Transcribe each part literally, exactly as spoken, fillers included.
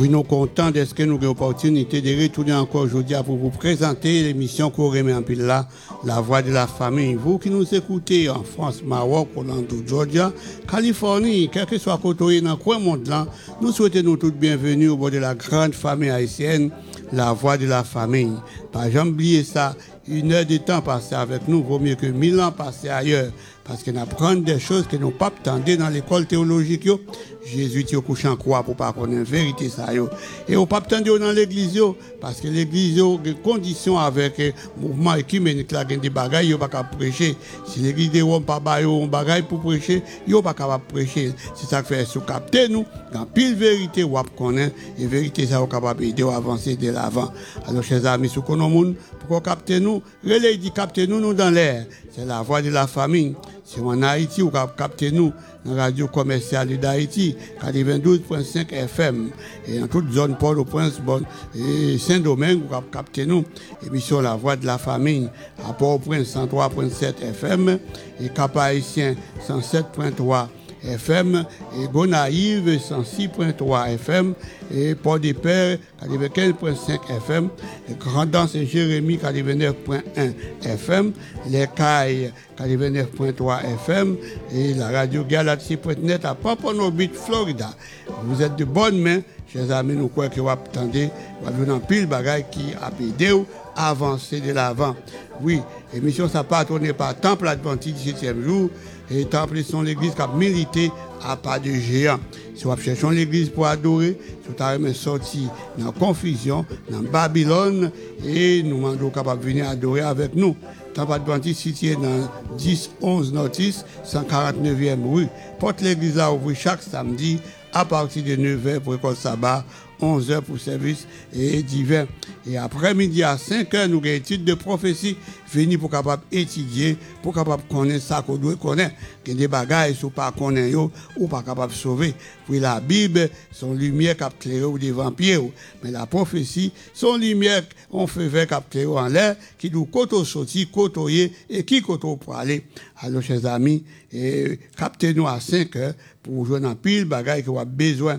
Oui, nous sommes contents d'être que nous avons l'opportunité de retourner encore aujourd'hui pour vous présenter l'émission qu'on remet en pile là, La Voix de la Famille. Vous qui nous écoutez en France, Maroc, Orlando, Georgia, Californie, quel que soit côté dans le coin monde là, nous souhaitons nous tous bienvenue au bord de la grande famille haïtienne, La Voix de la Famille. Pas jamais oublier ça, une heure de temps passé avec nous vaut mieux que mille ans passés ailleurs. Parce qu'on apprend des choses que nos papes tendaient dans l'école théologique. Yo. Jésus est couché en croix pour pas connaître la vérité. Ça, yo. Et on pape tendaient dans l'église. Yo, parce que l'église a des conditions avec le mouvement écuménique. Là, il y a des bagailles, il n'y a pas de prêcher. Si l'église de Rome n'a pas de bagailles pour prêcher, il n'y a pas de prêcher. C'est ça que fait sous capter nous. Dans pile vérité, on connaît. Et vérité, ça est capable d'aider à avancer de l'avant. Alors, chers amis, sous qu'on monde, pour capter nous, relais dit capter nous, nous dans l'air. C'est la voix de la famille. Si en Haïti, vous captez nous dans la radio commerciale d'Haïti, quatre-vingt-douze point cinq F M. Et en toute zone Port-au-Prince, bon, et Saint-Domingue, vous captez nous. Émission La Voix de la Famille à Port-au-Prince, cent trois point sept F M. Et Cap-Haïtien, cent sept point trois F M, et Gonaïve, cent six point trois F M, et Port-des-Pères, quatre-vingt-quinze point cinq F M, et Grandance et Jérémie, quatre-vingt-neuf point un F M, Les Cailles, quatre-vingt-neuf point trois F M, et la radio Galaxy point net à Pompano Beach, Florida. Vous êtes de bonnes mains, chers amis, nous croyons que vous attendez, vous avez un pile bagaille qui a aidé à avancer de l'avant. Oui, l'émission ça patronné par Temple Adventiste du septième jour, et Temple sont l'église qui a milité à pas de géant. Si vous cherchez l'église pour adorer, si vous avez sorti dans la confusion, dans Babylone, et nous demandons capable de venir adorer avec nous. Temple Adventiste situé dans dix onze Notice, cent quarante-neuvième rue. Porte l'église à ouvrir chaque samedi à partir de neuf heures pour l'école sabbat, onze heures pour service et divin. Et après-midi à cinq heures, nous avons une étude de prophétie, venir pour capable étudier, pour capable connaître ça qu'on doit connaître. Il y a des bagages, si vous pas connaître, ou pas capable de sauver. Puis la Bible, son lumière qui a éclairé ou des vampires. Mais la prophétie, son lumière, on fait vers qui a éclairé en l'air, qui nous côté sorti, côtoyer, et qui côté pour aller. Alors, chers amis, et captez-nous à cinq heures pour jouer dans pile bagages que vous avez besoin.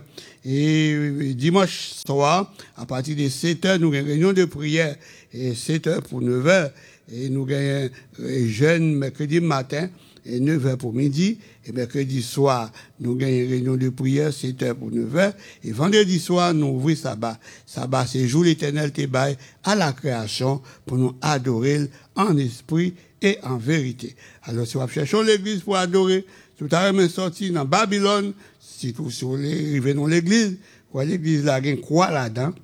Et dimanche soir, à partir de sept heures, nous avons une réunion de prière. Et sept heures pour neuf heures. Et nous avons un jeûne mercredi matin, et neuf heures pour midi. Et mercredi soir, nous avons une réunion de prière, sept heures pour neuf heures. Et vendredi soir, nous ouvrons sabbat. Sabbat, c'est jour l'éternel te bail à la création pour nous adorer en esprit et en vérité. Alors, si vous cherchez l'église pour adorer, tout à l'heure, sorti dans Babylone, si vous arrivez dans l'église, l'église là, il y a une croix là-dedans.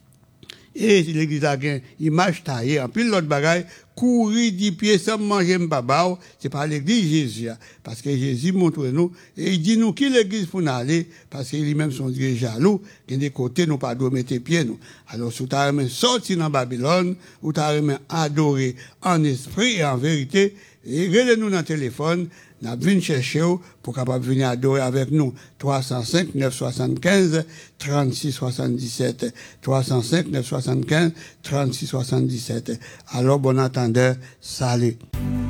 Et l'église là, il y a une image taillée, en plus l'autre bagaille, courir dix pieds sans manger mbaba, c'est pas l'église Jésus. Parce que Jésus montre nous, et il dit nous qui l'église pour nous aller, parce qu'il lui-même sont Dieu jaloux, qu'il des côtés nous pas doit mettre pieds nous. Alors, si vous avez sorti dans Babylone, vous avez adoré en esprit et en vérité, et relez-nous dans le téléphone, nous venons chercher pour capable venir adorer avec nous. trois cent cinq, neuf cent soixante-quinze, trente-six soixante-dix-sept. trois cent cinq, neuf cent soixante-quinze, trente-six soixante-dix-sept. Alors, bon entendeur, salut.